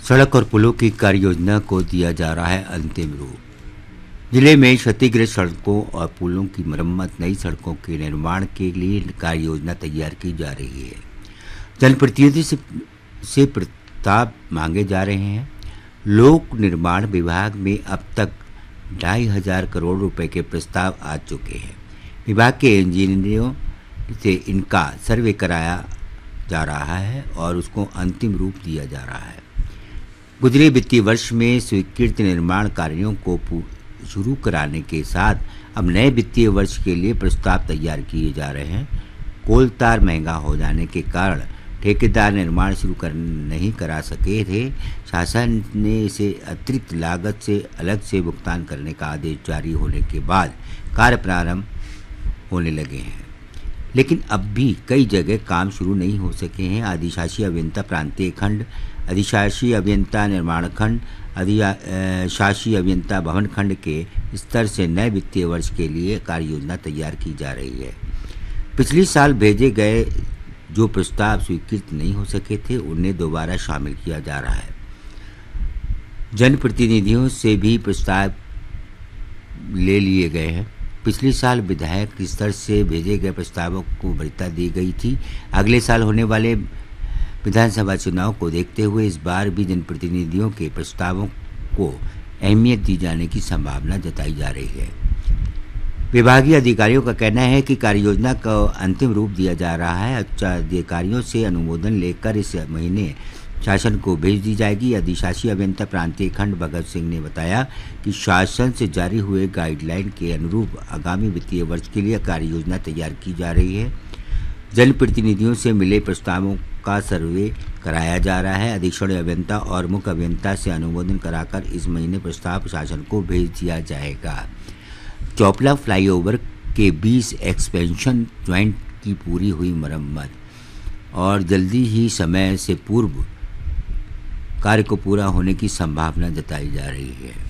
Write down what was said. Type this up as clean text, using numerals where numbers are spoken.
सड़क और पुलों की कार्य योजना को दिया जा रहा है अंतिम रूप। जिले में क्षतिग्रस्त सड़कों और पुलों की मरम्मत, नई सड़कों के निर्माण के लिए कार्य योजना तैयार की जा रही है। जनप्रतिनिधियों से प्रस्ताव मांगे जा रहे हैं। लोक निर्माण विभाग में अब तक 2,500 करोड़ रुपए के प्रस्ताव आ चुके हैं। विभाग के इंजीनियरों से इनका सर्वे कराया जा रहा है और उसको अंतिम रूप दिया जा रहा है। गुजरे वित्तीय वर्ष में स्वीकृत निर्माण कार्यों को शुरू कराने के साथ अब नए वित्तीय वर्ष के लिए प्रस्ताव तैयार किए जा रहे हैं। कोल तार महंगा हो जाने के कारण ठेकेदार निर्माण शुरू नहीं करा सके थे। शासन ने इसे अतिरिक्त लागत से अलग से भुगतान करने का आदेश जारी होने के बाद कार्य प्रारंभ होने लगे हैं, लेकिन अब भी कई जगह काम शुरू नहीं हो सके हैं। अधिशासी अभियंता प्रांतीय खंड, अधिशासी अभियंता निर्माण खंड, अधिशासी अभियंता भवन खंड के स्तर से नए वित्तीय वर्ष के लिए कार्य योजना तैयार की जा रही है। पिछले साल भेजे गए जो प्रस्ताव स्वीकृत नहीं हो सके थे उन्हें दोबारा शामिल किया जा रहा है। जनप्रतिनिधियों से भी प्रस्ताव ले लिए गए हैं। पिछले साल विधायक स्तर से भेजे गए प्रस्तावों को वरीयता दी गई थी। अगले साल होने वाले विधानसभा चुनाव को देखते हुए इस बार भी जनप्रतिनिधियों के प्रस्तावों को अहमियत दी जाने की संभावना जताई जा रही है। विभागीय अधिकारियों का कहना है कि कार्य योजना को अंतिम रूप दिया जा रहा है। उच्च अधिकारियों से अनुमोदन लेकर इस महीने शासन को भेज दी जाएगी। अधिशासी अभियंता प्रांतीय खंड भगत सिंह ने बताया कि शासन से जारी हुए गाइडलाइन के अनुरूप आगामी वित्तीय वर्ष के लिए कार्य योजना तैयार की जा रही है। जनप्रतिनिधियों से मिले प्रस्तावों का सर्वे कराया जा रहा है। अधीक्षण अभियंता और मुख्य अभियंता से अनुमोदन कराकर इस महीने प्रस्ताव शासन को भेज दिया जाएगा। चौपला फ्लाईओवर के 20 एक्सपेंशन ज्वाइंट की पूरी हुई मरम्मत और जल्दी ही समय से पूर्व कार्य को पूरा होने की संभावना जताई जा रही है।